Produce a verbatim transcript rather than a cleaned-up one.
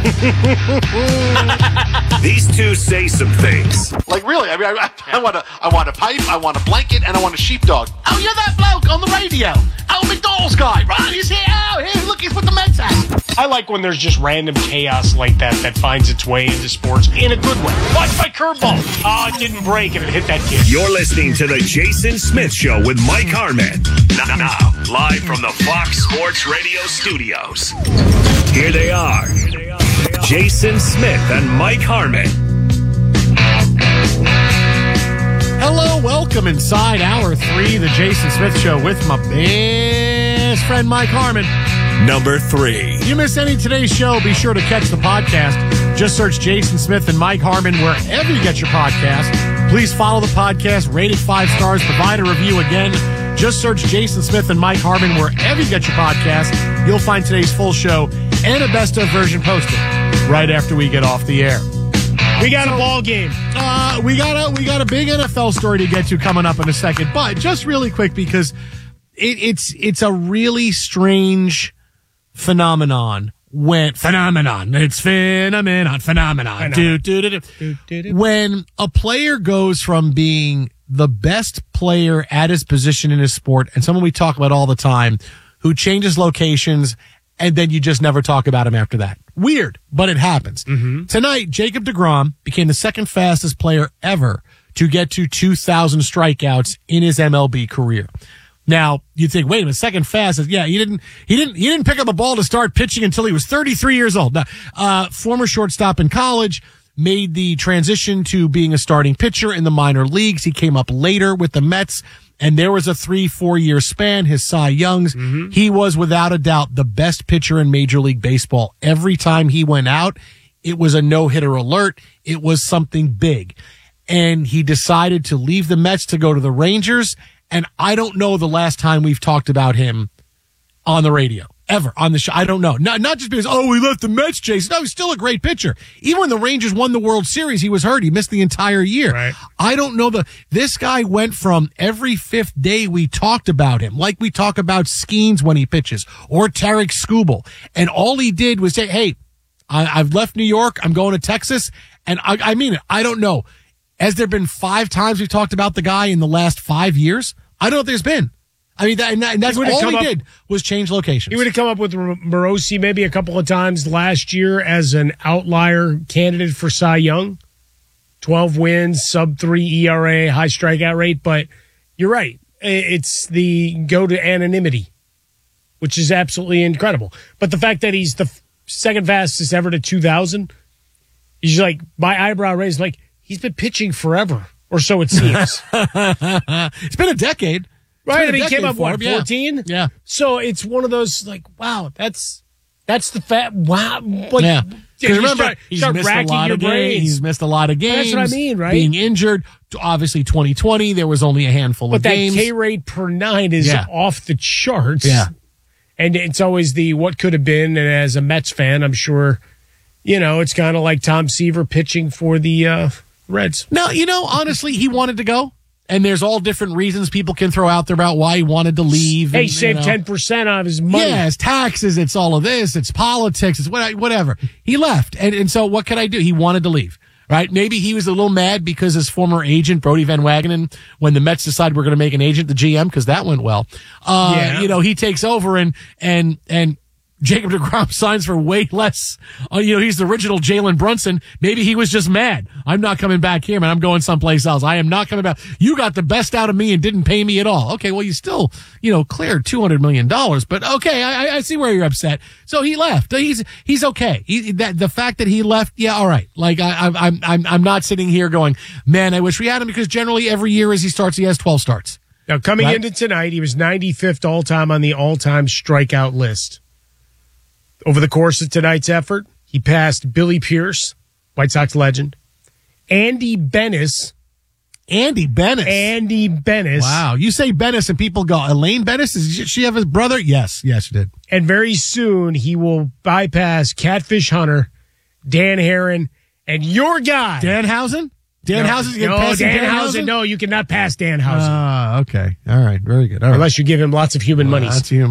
These two say some things. Like, really, I mean, I, I want a, I want a pipe, I want a blanket, and I want a sheepdog. Oh, you're that bloke on the radio. Oh, McDonald's guy, right? He's here. Oh, here, look, he's with the Mets hat. I like when there's just random chaos like that that finds its way into sports in a good way. Watch my curveball. Oh, it didn't break and it hit that kid. You're listening to the Jason Smith Show with Mike Harmon. Now, now, live from the Fox Sports Radio studios. Here they are, Jason Smith and Mike Harmon. Hello, welcome inside hour three, the Jason Smith Show with my best friend Mike Harmon. Number three. If you miss any of today's show, be sure to catch the podcast. Just search Jason Smith and Mike Harmon wherever you get your podcast. Please follow the podcast, rate it five stars, provide a review again. Just search Jason Smith and Mike Harmon wherever you get your podcast. You'll find today's full show and a best of version posted right after we get off the air. We got so, a ball game. Uh, we got a we got a big N F L story to get to coming up in a second, but just really quick because it, it's it's a really strange phenomenon when phenomenon it's phenomenon phenomenon do, do, do, do. Do, do, do. When a player goes from being the best player at his position in his sport and someone we talk about all the time who changes locations and then you just never talk about him after that. Weird, but it happens. Mm-hmm. Tonight, Jacob deGrom became the second fastest player ever to get to two thousand strikeouts in his M L B career. Now, you think, wait a minute, second fastest. Yeah, he didn't, he didn't, he didn't pick up a ball to start pitching until he was thirty-three years old. Now, uh, former shortstop in college, made the transition to being a starting pitcher in the minor leagues. He came up later with the Mets, and there was a three, four year span, his Cy Youngs. Mm-hmm. He was without a doubt the best pitcher in Major League Baseball. Every time he went out, it was a no-hitter alert. It was something big. And he decided to leave the Mets to go to the Rangers. And I don't know the last time we've talked about him on the radio, ever, on the show. I don't know. Not, not just because, oh, we left the Mets, Jason. No, he's still a great pitcher. Even when the Rangers won the World Series, he was hurt. He missed the entire year. Right. I don't know. the. This guy went from every fifth day we talked about him, like we talk about Skeens when he pitches, or Tarek Skubal. And all he did was say, hey, I, I've left New York. I'm going to Texas. And I, I mean it. I don't know. Has there been five times we've talked about the guy in the last five years? I don't know if there's been. I mean, that, and, that, and that's all he up, did was change locations. He would have come up with Morosi maybe a couple of times last year as an outlier candidate for Cy Young. twelve wins, sub three E R A, high strikeout rate. But you're right. It's the go to anonymity, which is absolutely incredible. But the fact that he's the second fastest ever to two thousand, he's like, my eyebrow raised, like, he's been pitching forever, or so it seems. It's been a decade. Right, and he came up, what, fourteen? Yeah. yeah. So it's one of those, like, wow, that's that's the fat, wow. Like, yeah. Because remember, start, he's start missed a lot of games. He's missed a lot of games. That's what I mean, right? Being injured. Obviously, twenty twenty, there was only a handful but of games. But that K rate per nine is yeah. off the charts. Yeah. And it's always the what could have been, and as a Mets fan, I'm sure, you know, it's kind of like Tom Seaver pitching for the uh, Reds. No, you know, honestly, he wanted to go. And there's all different reasons people can throw out there about why he wanted to leave. Hey, and, he saved you know, ten percent of his money. Yeah, it's taxes, it's all of this, it's politics, it's whatever. He left. And, and so what could I do? He wanted to leave, right? Maybe he was a little mad because his former agent, Brodie Van Wagenen, when the Mets decided we're going to make an agent the G M, because that went well, uh, yeah. you know, he takes over and, and, and, Jacob deGrom signs for way less. Uh, you know, he's the original Jalen Brunson. Maybe he was just mad. I'm not coming back here, man. I'm going someplace else. I am not coming back. You got the best out of me and didn't pay me at all. Okay, well, you still, you know, cleared two hundred million dollars. But okay, I, I see where you're upset. So he left. He's he's okay. He, that, the fact that he left, yeah, all right. Like, I, I'm, I'm, I'm not sitting here going, man, I wish we had him, because generally every year as he starts, he has twelve starts. Now, coming right? into tonight, he was ninety-fifth all-time on the all-time strikeout list. Over the course of tonight's effort, he passed Billy Pierce, White Sox legend, Andy Benes. Andy Benes. Andy Benes. Wow. You say Benes and people go, Elaine Benes? Does she have his brother? Yes. Yes, she did. And very soon he will bypass Catfish Hunter, Dan Heron, and your guy. Danhausen? Danhausen's no, going to no, pass Danhausen? No, you cannot pass Danhausen. Ah, uh, okay. All right. Very good. All right. Unless you give him lots of human well, monies. That's human.